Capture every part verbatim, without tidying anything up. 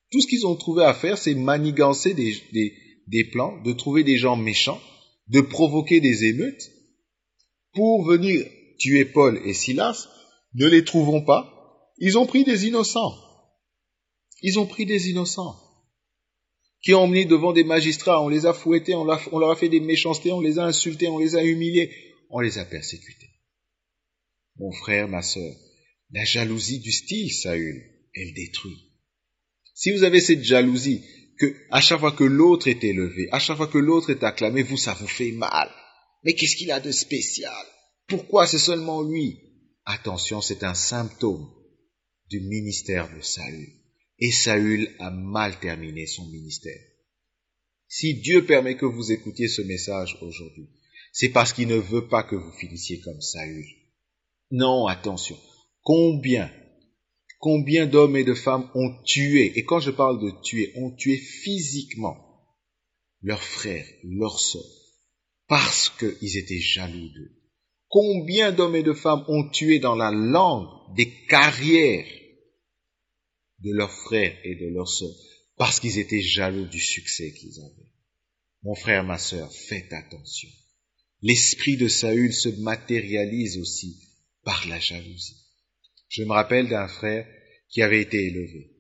Tout ce qu'ils ont trouvé à faire, c'est manigancer des, des, des plans, de trouver des gens méchants, de provoquer des émeutes pour venir tuer Paul et Silas. Ne les trouvons pas. Ils ont pris des innocents. Ils ont pris des innocents qui ont emmené devant des magistrats. On les a fouettés, on, l'a, on leur a fait des méchancetés, on les a insultés, on les a humiliés, on les a persécutés. Mon frère, ma sœur, la jalousie du style Saül, elle détruit. Si vous avez cette jalousie, que à chaque fois que l'autre est élevé, à chaque fois que l'autre est acclamé, vous, ça vous fait mal. Mais qu'est-ce qu'il a de spécial? Pourquoi c'est seulement lui? Attention, c'est un symptôme du ministère de Saül. Et Saül a mal terminé son ministère. Si Dieu permet que vous écoutiez ce message aujourd'hui, c'est parce qu'il ne veut pas que vous finissiez comme Saül. Non, attention. Combien, combien d'hommes et de femmes ont tué, et quand je parle de tuer, ont tué physiquement leurs frères, leurs sœurs, parce qu'ils étaient jaloux d'eux. Combien d'hommes et de femmes ont tué dans la langue des carrières de leurs frères et de leurs sœurs, parce qu'ils étaient jaloux du succès qu'ils avaient. Mon frère, ma sœur, faites attention. L'esprit de Saül se matérialise aussi par la jalousie. Je me rappelle d'un frère qui avait été élevé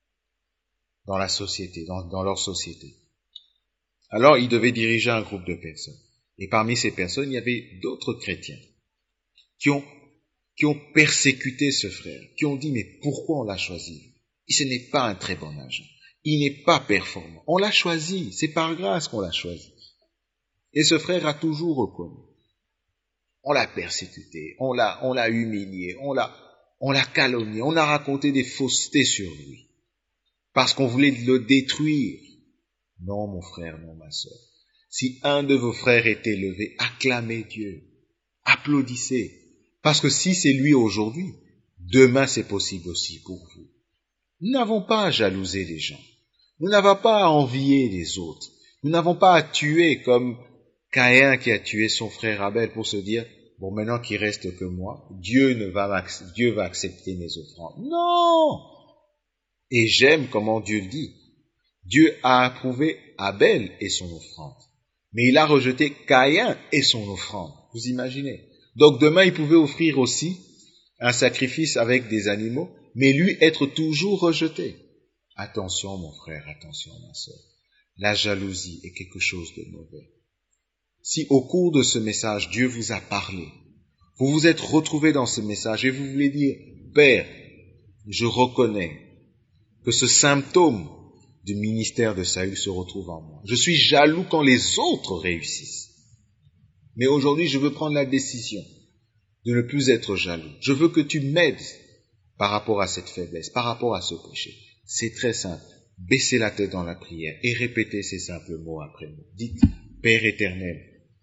dans la société, dans, dans leur société. Alors, il devait diriger un groupe de personnes. Et parmi ces personnes, il y avait d'autres chrétiens qui ont, qui ont persécuté ce frère, qui ont dit, mais pourquoi on l'a choisi? Ce n'est pas un très bon agent. Il n'est pas performant. On l'a choisi. C'est par grâce qu'on l'a choisi. Et ce frère a toujours reconnu. On l'a persécuté, on l'a, on l'a humilié, on l'a, on l'a calomnié, on a raconté des faussetés sur lui. Parce qu'on voulait le détruire. Non, mon frère, non, ma sœur. Si un de vos frères est élevé, acclamez Dieu. Applaudissez. Parce que si c'est lui aujourd'hui, demain c'est possible aussi pour vous. Nous n'avons pas à jalouser les gens. Nous n'avons pas à envier les autres. Nous n'avons pas à tuer comme Caïn qui a tué son frère Abel pour se dire, bon, maintenant qu'il reste que moi, Dieu ne va, Dieu va accepter mes offrandes. Non! Et j'aime comment Dieu le dit. Dieu a approuvé Abel et son offrande. Mais il a rejeté Caïn et son offrande. Vous imaginez? Donc demain, il pouvait offrir aussi un sacrifice avec des animaux, mais lui être toujours rejeté. Attention, mon frère, attention, ma sœur. La jalousie est quelque chose de mauvais. Si au cours de ce message, Dieu vous a parlé, vous vous êtes retrouvé dans ce message et vous voulez dire, Père, je reconnais que ce symptôme du ministère de Saül se retrouve en moi. Je suis jaloux quand les autres réussissent. Mais aujourd'hui, je veux prendre la décision de ne plus être jaloux. Je veux que tu m'aides par rapport à cette faiblesse, par rapport à ce péché. C'est très simple. Baissez la tête dans la prière et répétez ces simples mots après moi. Dites, Père éternel,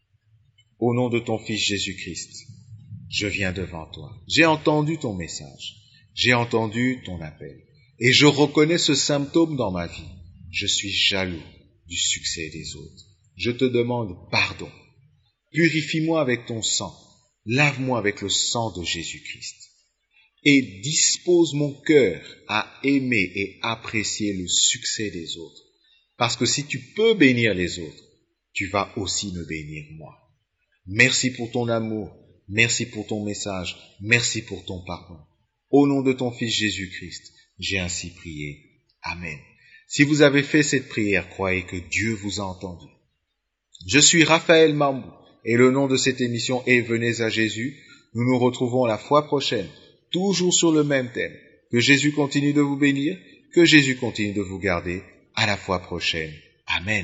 au nom de ton Fils Jésus-Christ, je viens devant toi. J'ai entendu ton message. J'ai entendu ton appel. Et je reconnais ce symptôme dans ma vie. Je suis jaloux du succès des autres. Je te demande pardon. Purifie-moi avec ton sang. Lave-moi avec le sang de Jésus-Christ. Et dispose mon cœur à aimer et apprécier le succès des autres. Parce que si tu peux bénir les autres, tu vas aussi me bénir moi. Merci pour ton amour. Merci pour ton message. Merci pour ton pardon. Au nom de ton Fils Jésus-Christ, j'ai ainsi prié. Amen. Si vous avez fait cette prière, croyez que Dieu vous a entendu. Je suis Raphaël Mambou et le nom de cette émission est Venez à Jésus. Nous nous retrouvons la fois prochaine, toujours sur le même thème. Que Jésus continue de vous bénir, que Jésus continue de vous garder. À la fois prochaine. Amen.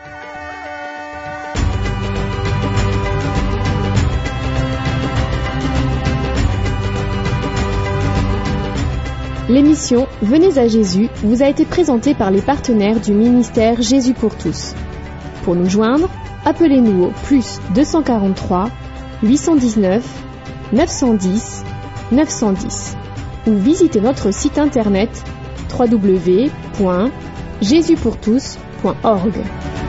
L'émission Venez à Jésus vous a été présentée par les partenaires du ministère Jésus pour tous. Pour nous joindre, appelez-nous au plus deux cent quarante-trois, huit cent dix-neuf, neuf cent dix, neuf cent dix ou visitez notre site internet w w w point jésus pour tous point org.